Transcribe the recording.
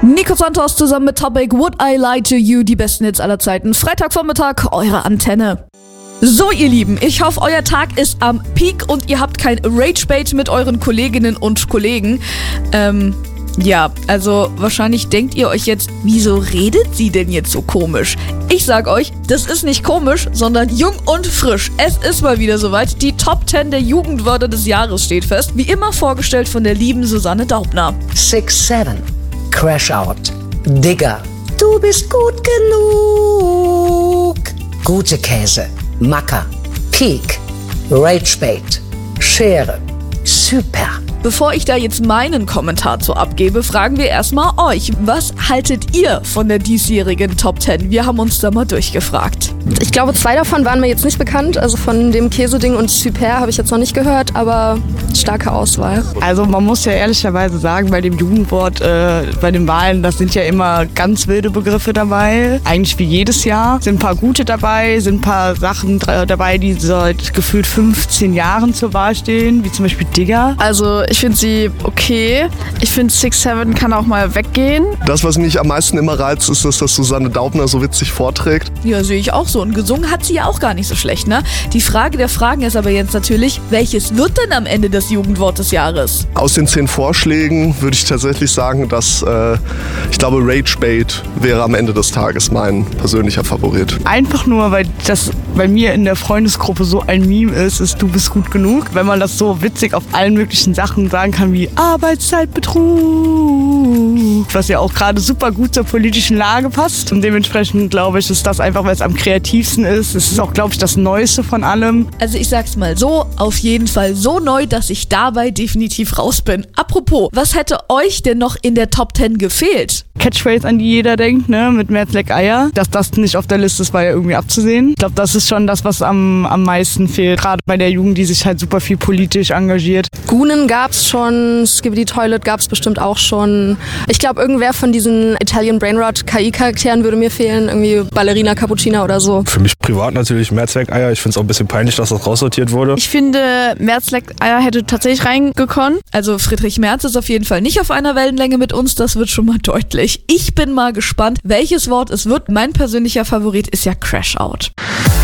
Nico Santos zusammen mit Topic Would I Lie to You, die besten Hits aller Zeiten. Freitagvormittag, eure Antenne. So, ihr Lieben, ich hoffe, euer Tag ist am Peak und ihr habt kein Rage-Bait mit euren Kolleginnen und Kollegen. Ja, also wahrscheinlich denkt ihr euch jetzt, wieso redet sie denn jetzt so komisch? Ich sag euch, das ist nicht komisch, sondern jung und frisch. Es ist mal wieder soweit. Die Top 10 der Jugendwörter des Jahres steht fest. Wie immer vorgestellt von der lieben Susanne Daubner. 6-7, Crash Out, Digger, du bist gut genug, gute Käse, Macker, Peak, Rage-Bait, Schere, super. Bevor ich da jetzt meinen Kommentar zu abgebe, fragen wir erstmal euch. Was haltet ihr von der diesjährigen Top 10? Wir haben uns da mal durchgefragt. Ich glaube, 2 davon waren mir jetzt nicht bekannt. Also von dem Käseding und Super habe ich jetzt noch nicht gehört, aber starke Auswahl. Also man muss ja ehrlicherweise sagen, bei dem Jugendwort, bei den Wahlen, das sind ja immer ganz wilde Begriffe dabei. Eigentlich wie jedes Jahr. Sind ein paar gute dabei, sind ein paar Sachen dabei, die seit gefühlt 15 Jahren zur Wahl stehen, wie zum Beispiel Digger. Also ich finde sie okay. Ich finde 6-7 kann auch mal weggehen. Das, was mich am meisten immer reizt, ist, dass das Susanne Daubner so witzig vorträgt. Ja, sehe ich auch so. Und gesungen hat sie ja auch gar nicht so schlecht, ne? Die Frage der Fragen ist aber jetzt natürlich, welches wird denn am Ende das Jugendwort des Jahres? Aus den 10 Vorschlägen würde ich tatsächlich sagen, dass ich glaube, Rage-Bait wäre am Ende des Tages mein persönlicher Favorit. Einfach nur, weil das bei mir in der Freundesgruppe so ein Meme ist du bist gut genug. Wenn man das so witzig auf allen möglichen Sachen sagen kann wie Arbeitszeitbetrug, was ja auch gerade super gut zur politischen Lage passt. Und dementsprechend glaube ich, ist das einfach, weil es am kreativsten ist. Es ist auch, glaube ich, das Neueste von allem. Also ich sag's mal so, auf jeden Fall so neu, dass ich dabei definitiv raus bin. Apropos, was hätte euch denn noch in der Top 10 gefehlt? Catchphrase, an die jeder denkt, ne, mit Merz leck Eier. Dass das nicht auf der Liste ist, war ja irgendwie abzusehen. Ich glaube, das ist schon das, was am meisten fehlt. Gerade bei der Jugend, die sich halt super viel politisch engagiert. Gunen gab's schon, Skibidi Toilet gab's bestimmt auch schon. Ich glaube, irgendwer von diesen Italian Brainrot KI-Charakteren würde mir fehlen. Irgendwie Ballerina Cappuccina oder so. Für mich privat natürlich Merz leck Eier. Ich finde es auch ein bisschen peinlich, dass das raussortiert wurde. Ich finde, Merz leck Eier hätte tatsächlich reingekommen. Also Friedrich Merz ist auf jeden Fall nicht auf einer Wellenlänge mit uns, das wird schon mal deutlich. Ich bin mal gespannt, welches Wort es wird. Mein persönlicher Favorit ist ja Crash Out.